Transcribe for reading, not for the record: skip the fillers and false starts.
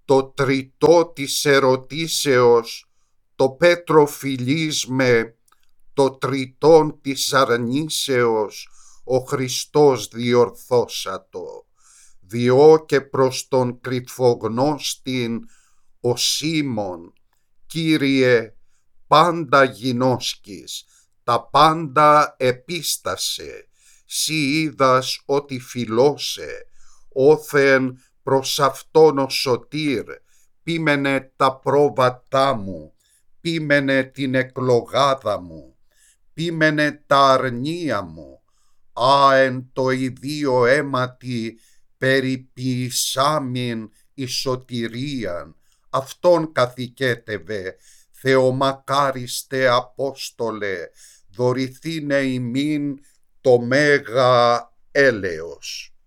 το τριτό της ερωτήσεως, το Πέτρο φιλίσμε, το τριτόν της αρνήσεως, ο Χριστός διορθώσατο, διό και προς τον κρυφογνώστην ο Σίμων, Κύριε, πάντα γινώσκεις, τα πάντα επίστασε, σοι είδας ότι φιλώσε, όθεν προς αυτόν ο σωτήρ, πίμενε τα πρόβατά μου, πίμενε την εκλογάδα μου, πίμενε τα αρνία μου, εν το ιδίο αίματι περιποιησάμιν η σωτηρίαν, αυτόν καθηκέτευε, Θεομακάριστε Απόστολε, δωρηθήνε ημίν το μέγα έλεος.